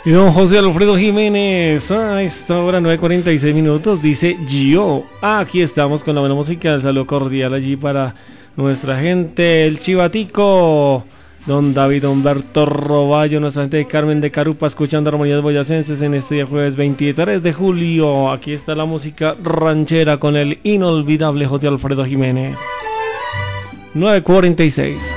Y don José Alfredo Jiménez, a esta hora 9:46 dice yo. Aquí estamos con la buena música. El saludo cordial allí para nuestra gente, el Chivatico, don David Humberto Roballo, nuestra gente de Carmen de Carupa, escuchando Armonías Boyacenses en este día jueves 23 de julio. Aquí está la música ranchera con el inolvidable José Alfredo Jiménez. 9:46.